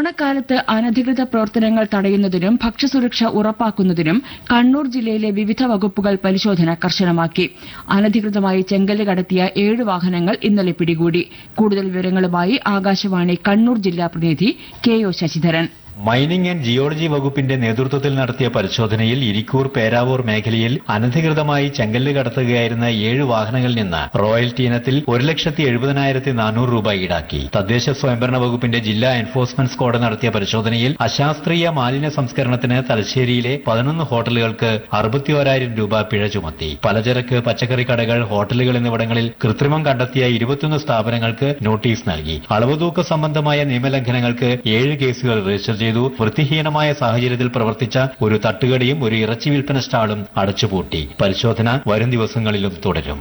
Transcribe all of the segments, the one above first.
ഓണക്കാലത്ത് അനധികൃത പ്രവർത്തനങ്ങൾ തടയുന്നതിനും ഭക്ഷ്യസുരക്ഷ ഉറപ്പാക്കുന്നതിനും കണ്ണൂർ ജില്ലയിലെ വിവിധ വകുപ്പുകൾ പരിശോധന കർശനമാക്കി. അനധികൃതമായി ചെങ്കല്ല് കടത്തിയ 7 വാഹനങ്ങൾ ഇന്നലെ പിടികൂടി. കൂടുതൽ വിവരങ്ങളുമായി ആകാശവാണി കണ്ണൂർ ജില്ലാ പ്രതിനിധി കെ.ഒ. ശശിധരൻ. മൈനിംഗ് ആൻഡ് ജിയോളജി വകുപ്പിന്റെ നേതൃത്വത്തിൽ നടത്തിയ പരിശോധനയിൽ ഇരിക്കൂർ പേരാവൂർ മേഖലയിൽ അനധികൃതമായി ചെങ്കല്ല് കടത്തുകയായിരുന്ന 7 വാഹനങ്ങളിൽ നിന്ന് റോയൽറ്റി ഇനത്തിൽ 1,70,400 രൂപ ഈടാക്കി. തദ്ദേശ സ്വയംഭരണ വകുപ്പിന്റെ ജില്ലാ എൻഫോഴ്സ്മെന്റ് സ്ക്വാഡ് നടത്തിയ പരിശോധനയിൽ അശാസ്ത്രീയ മാലിന്യ സംസ്കരണത്തിന് തലശ്ശേരിയിലെ 11 ഹോട്ടലുകൾക്ക് 61,000 രൂപ പിഴ ചുമത്തി. പലചരക്ക്, പച്ചക്കറി കടകൾ, ഹോട്ടലുകൾ എന്നിവിടങ്ങളിൽ കൃത്രിമം കണ്ടെത്തിയ 21 സ്ഥാപനങ്ങൾക്ക് നോട്ടീസ് നൽകി. അളവുതൂക്ക സംബന്ധമായ നിയമലംഘനങ്ങൾക്ക് 7 കേസുകൾ രജിസ്റ്റർ ചെയ്തു. വൃത്തിഹീനമായ സാഹചര്യത്തിൽ പ്രവർത്തിച്ച ഒരു തട്ടുകടയും ഒരു ഇറച്ചി വിൽപ്പന സ്റ്റാളും അടച്ചുപൂട്ടി. പരിശോധന വരും ദിവസങ്ങളിലും തുടരും.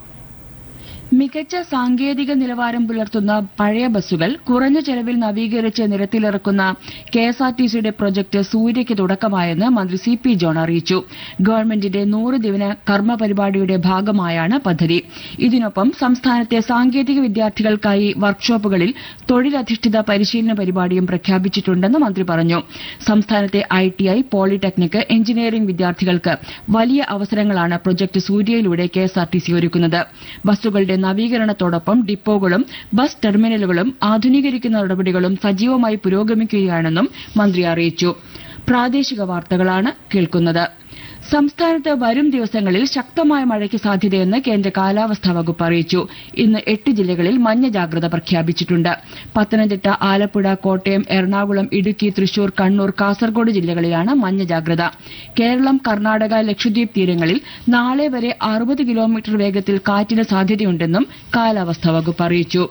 മികച്ച സാങ്കേതിക നിലവാരം പുലർത്തുന്ന പഴയ ബസ്സുകൾ കുറഞ്ഞ ചെലവിൽ നവീകരിച്ച് നിരത്തിലിറക്കുന്ന കെഎസ്ആർടിസിയുടെ പ്രൊജക്ട് സൂര്യയ്ക്ക് തുടക്കമായെന്ന് മന്ത്രി സി പി ജോൺ അറിയിച്ചു. ഗവൺമെന്റിന്റെ 100 ദിന കർമ്മ പരിപാടിയുടെ ഭാഗമായാണ് പദ്ധതി. ഇതിനൊപ്പം സംസ്ഥാനത്തെ സാങ്കേതിക വിദ്യാർത്ഥികൾക്കായി വർക്ക്ഷോപ്പുകളിൽ തൊഴിലധിഷ്ഠിത പരിശീലന പരിപാടിയും പ്രഖ്യാപിച്ചിട്ടുണ്ടെന്ന് മന്ത്രി പറഞ്ഞു. സംസ്ഥാനത്തെ ITI, പോളിടെക്നിക്, എഞ്ചിനീയറിംഗ് വിദ്യാർത്ഥികൾക്ക് വലിയ അവസരങ്ങളാണ് പ്രൊജക്ട് സൂര്യയിലൂടെ കെഎസ്ആർടിസി ഒരുക്കുന്നത്. ബസ്സുകളുടെ നവീകരണത്തോടൊപ്പം ഡിപ്പോകളും ബസ് ടെർമിനലുകളും ആധുനീകരിക്കുന്ന നടപടികളും സജീവമായി പുരോഗമിക്കുകയാണെന്നും മന്ത്രി അറിയിച്ചു. പ്രാദേശിക വാർത്തകളാണ് കേൾക്കുന്നത്. സംസ്ഥാനത്ത് വരും ദിവസങ്ങളിൽ ശക്തമായ മഴയ്ക്ക് സാധ്യതയെന്ന് കേന്ദ്ര കാലാവസ്ഥാ വകുപ്പ് അറിയിച്ചു. ഇന്ന് 8 ജില്ലകളിൽ മഞ്ഞ ജാഗ്രത പ്രഖ്യാപിച്ചിട്ടുണ്ട്. പത്തനംതിട്ട, ആലപ്പുഴ, കോട്ടയം, എറണാകുളം, ഇടുക്കി, തൃശൂർ, കണ്ണൂർ, കാസർഗോഡ് ജില്ലകളിലാണ് മഞ്ഞ ജാഗ്രത. കേരളം, കർണാടക, ലക്ഷദ്വീപ് തീരങ്ങളിൽ നാളെ വരെ 60 കിലോമീറ്റർ വേഗത്തിൽ കാറ്റിന് സാധ്യതയുണ്ടെന്നും കാലാവസ്ഥാ വകുപ്പ് അറിയിച്ചു.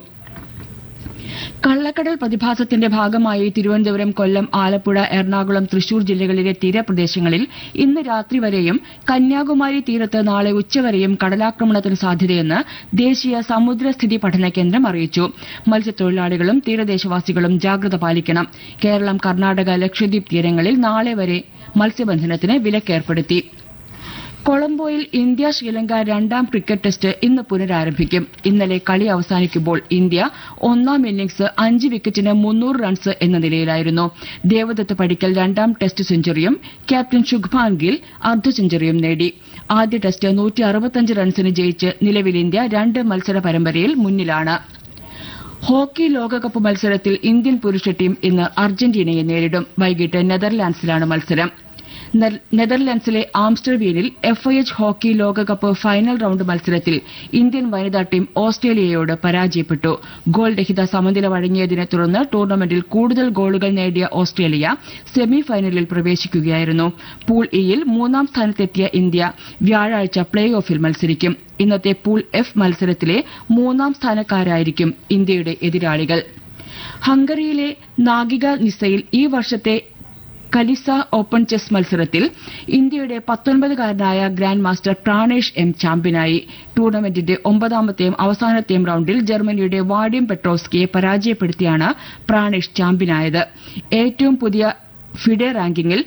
കള്ളക്കടൽ പ്രതിഭാസത്തിന്റെ ഭാഗമായി തിരുവനന്തപുരം, കൊല്ലം, ആലപ്പുഴ, എറണാകുളം, തൃശൂർ ജില്ലകളിലെ തീരപ്രദേശങ്ങളിൽ ഇന്ന് രാത്രി വരെയും കന്യാകുമാരി തീരത്ത് നാളെ ഉച്ചവരെയും കടലാക്രമണത്തിന് സാധ്യതയെന്ന് ദേശീയ സമുദ്രസ്ഥിതി പഠന കേന്ദ്രം അറിയിച്ചു. മത്സ്യത്തൊഴിലാളികളും തീരദേശവാസികളും ജാഗ്രത പാലിക്കണം. കേരളം, കർണാടക, ലക്ഷദ്വീപ് തീരങ്ങളിൽ നാളെ വരെ മത്സ്യബന്ധനത്തിന് വിലക്കേർപ്പെടുത്തി. കൊളംബോയിൽ ഇന്ത്യ ശ്രീലങ്ക 2ാം ക്രിക്കറ്റ് ടെസ്റ്റ് ഇന്ന് പുനരാരംഭിക്കും. ഇന്നലെ കളി അവസാനിക്കുമ്പോൾ ഇന്ത്യ 1ാം ഇന്നിംഗ്സ് 5 വിക്കറ്റിന് 300 റൺസ് എന്ന നിലയിലായിരുന്നു. ദേവദത്ത് പടിക്കൽ 2ാം ടെസ്റ്റ് സെഞ്ചുറിയും ക്യാപ്റ്റൻ ശുഭ്മാൻ ഗിൽ അർദ്ധ സെഞ്ചുറിയും നേടി. ആദ്യ ടെസ്റ്റ് 165 റൺസിന് ജയിച്ച് നിലവിൽ ഇന്ത്യ 2 മത്സര പരമ്പരയിൽ മുന്നിലാണ്. ഹോക്കി ലോകകപ്പ് മത്സരത്തിൽ ഇന്ത്യൻ പുരുഷ ടീം ഇന്ന് അർജന്റീനയെ നേരിടും. വൈകിട്ട് നെതർലാൻഡ്സിലാണ് മത്സരം. നെതർലാൻഡ്സിലെ ആംസ്റ്റർവീനിൽ FIH ഹോക്കി ലോകകപ്പ് ഫൈനൽ റൌണ്ട് മത്സരത്തിൽ ഇന്ത്യൻ വനിതാ ടീം ഓസ്ട്രേലിയയോട് പരാജയപ്പെട്ടു. ഗോൾ രഹിത സമനില വഴങ്ങിയതിനെ തുടർന്ന് ടൂർണമെന്റിൽ കൂടുതൽ ഗോളുകൾ നേടിയ ഓസ്ട്രേലിയ സെമി ഫൈനലിൽ പ്രവേശിക്കുകയായിരുന്നു. പൂൾ ഇയിൽ 3ാം സ്ഥാനത്തെത്തിയ ഇന്ത്യ വ്യാഴാഴ്ച പ്ലേ ഓഫിൽ മത്സരിക്കും. ഇന്നത്തെ പൂൾ F മത്സരത്തിലെ 3ാം സ്ഥാനക്കാരായിരിക്കും ഇന്ത്യയുടെ എതിരാളികൾ. ഹംഗറിയിലെ നാഗിക നിസയിൽ ഈ വർഷത്തെ കലിസ ഓപ്പൺ ചെസ് മത്സരത്തിൽ ഇന്ത്യയുടെ 19കാരനായ ഗ്രാൻഡ് മാസ്റ്റർ പ്രാണേഷ് M ചാമ്പ്യനായി. ടൂർണമെന്റിന്റെ 9ാമത്തെയും അവസാനത്തെയും റൌണ്ടിൽ ജർമ്മനിയുടെ വാഡിം പെട്രോസ്കിയെ പരാജയപ്പെടുത്തിയാണ് പ്രാണേഷ് ചാമ്പ്യനായത്. ഏറ്റവും പുതിയ ഫിഡെ റാങ്കിങ്ങിൽ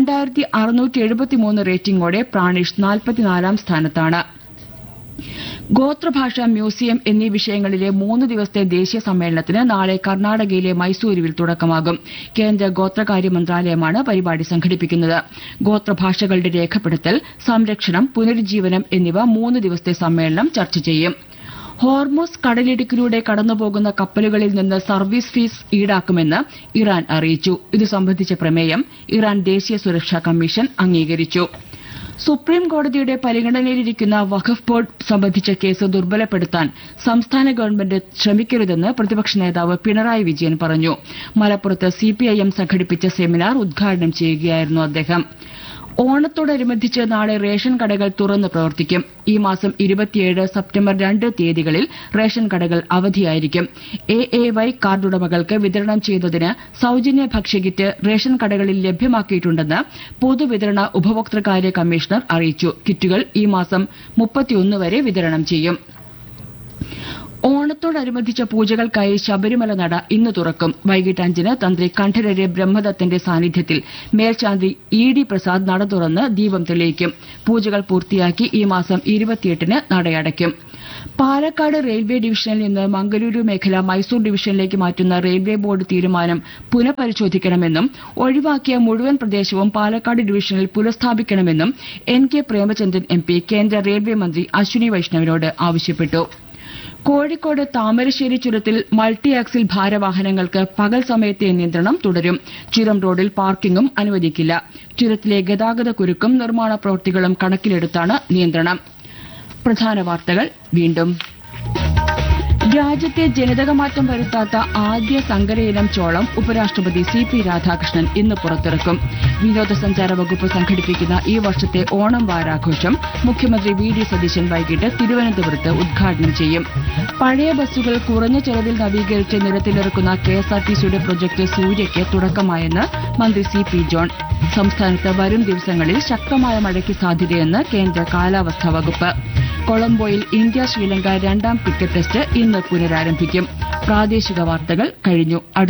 2673 റേറ്റിംഗോടെ പ്രാണേഷ് 44ാം സ്ഥാനത്താണ്. ഗോത്രഭാഷ, മ്യൂസിയം എന്നീ വിഷയങ്ങളിലെ 3 ദിവസത്തെ ദേശീയ സമ്മേളനത്തിന് നാളെ കർണാടകയിലെ മൈസൂരുവിൽ തുടക്കമാകും. കേന്ദ്ര ഗോത്രകാര്യ മന്ത്രാലയമാണ് പരിപാടി സംഘടിപ്പിക്കുന്നത്. ഗോത്രഭാഷകളുടെ രേഖപ്പെടുത്തൽ, സംരക്ഷണം, പുനരുജ്ജീവനം എന്നിവ 3 ദിവസത്തെ സമ്മേളനം ചർച്ച ചെയ്യും. ഹോർമുസ് കടലിടുക്കിലൂടെ കടന്നുപോകുന്ന കപ്പലുകളിൽ നിന്ന് സർവീസ് ഫീസ് ഈടാക്കുമെന്ന് ഇറാൻ അറിയിച്ചു. ഇതു സംബന്ധിച്ച പ്രമേയം ഇറാൻ ദേശീയ സുരക്ഷാ കമ്മീഷൻ അംഗീകരിച്ചു. സുപ്രീം കോടതിയുടെ പരിഗണനയിലിരിക്കുന്ന വഖഫ് ബോർഡ് സംബന്ധിച്ച കേസ് ദുർബലപ്പെടുത്താൻ സംസ്ഥാന ഗവൺമെന്റ് ശ്രമിക്കരുതെന്ന് പ്രതിപക്ഷ നേതാവ് പിണറായി വിജയൻ പറഞ്ഞു. മലപ്പുറത്ത് CPIM സംഘടിപ്പിച്ച സെമിനാർ ഉദ്ഘാടനം ചെയ്യുകയായിരുന്നു അദ്ദേഹം. ഓണത്തോടനുബന്ധിച്ച് നാളെ റേഷൻ കടകൾ തുറന്ന് പ്രവർത്തിക്കും. ഈ മാസം 27, സെപ്റ്റംബർ 2 തീയതികളിൽ റേഷൻ കടകൾ അവധിയായിരിക്കും. AAY കാർഡുടമകൾക്ക് വിതരണം ചെയ്യുന്നതിന് സൌജന്യ ഭക്ഷ്യകിറ്റ് റേഷൻ കടകളിൽ ലഭ്യമാക്കിയിട്ടുണ്ടെന്ന് പൊതുവിതരണ ഉപഭോക്തൃകാര്യ കമ്മീഷണർ അറിയിച്ചു. കിറ്റുകൾ ഈ മാസം 31 വരെ വിതരണം ചെയ്യും. ഓണത്തോടനുബന്ധിച്ച പൂജകൾക്കായി ശബരിമല നട ഇന്ന് തുറക്കും. വൈകിട്ട് 5-ന് തന്ത്രി കണ്ഠരര് ബ്രഹ്മദത്തന്റെ സാന്നിധ്യത്തിൽ മേൽശാന്തി ഇ.ഡി. പ്രസാദ് നട തുറന്ന് ദീപം തെളിയിക്കും. പൂജകൾ പൂർത്തിയാക്കി ഈ മാസം 28-ന് നടയടയ്ക്കും. പാലക്കാട് റെയിൽവേ ഡിവിഷനിൽ നിന്ന് മംഗലൂരു മേഖല മൈസൂർ ഡിവിഷനിലേക്ക് മാറ്റുന്ന റെയിൽവേ ബോർഡ് തീരുമാനം പുനഃപരിശോധിക്കണമെന്നും ഒഴിവാക്കിയ മുഴുവൻ പ്രദേശവും പാലക്കാട് ഡിവിഷനിൽ പുനഃസ്ഥാപിക്കണമെന്നും N.K. പ്രേമചന്ദ്രൻ MP കേന്ദ്ര റെയിൽവേ മന്ത്രി അശ്വിനി വൈഷ്ണവിനോട് ആവശ്യപ്പെട്ടു. കോഴിക്കോട് താമരശ്ശേരി ചുരത്തിൽ മൾട്ടി ആക്സിൽ ഭാരവാഹനങ്ങൾക്ക് പകൽ സമയത്തെ നിയന്ത്രണം തുടരും. ചുരം റോഡിൽ പാർക്കിംഗും അനുവദിക്കില്ല. ചുരത്തിലെ ഗതാഗത കുരുക്കും നിർമ്മാണ പ്രവൃത്തികളും കണക്കിലെടുത്താണ് നിയന്ത്രണം. പ്രധാന വാർത്തകൾ വീണ്ടും. രാജ്യത്തെ ജനിതകമാറ്റം വരുത്താത്ത ആദ്യ സങ്കരയിനം ചോളം ഉപരാഷ്ട്രപതി C.P. രാധാകൃഷ്ണൻ ഇന്ന് പുറത്തിറക്കും. വിനോദസഞ്ചാര വകുപ്പ് സംഘടിപ്പിക്കുന്ന ഈ വർഷത്തെ ഓണം വാരാഘോഷം മുഖ്യമന്ത്രി V.D. സതീശൻ വൈകിട്ട് തിരുവനന്തപുരത്ത് ഉദ്ഘാടനം ചെയ്യും. പഴയ ബസ്സുകൾ കുറഞ്ഞ ചെലവിൽ നവീകരിച്ച് നിരത്തിലിറക്കുന്ന KSRTCയുടെ പ്രൊജക്ട് സൂര്യയ്ക്ക് തുടക്കമായെന്ന് മന്ത്രി C.P. ജോൺ. സംസ്ഥാനത്ത് വരും ദിവസങ്ങളിൽ ശക്തമായ മഴയ്ക്ക് സാധ്യതയെന്ന് കേന്ദ്ര കാലാവസ്ഥാ വകുപ്പ്. കൊളംബോയിൽ ഇന്ത്യ ശ്രീലങ്ക 2ാം ക്രിക്കറ്റ് ടെസ്റ്റ് ഇന്ന് പുനരാരംഭിക്കും. പ്രാദേശിക വാർത്തകൾ കഴിഞ്ഞു.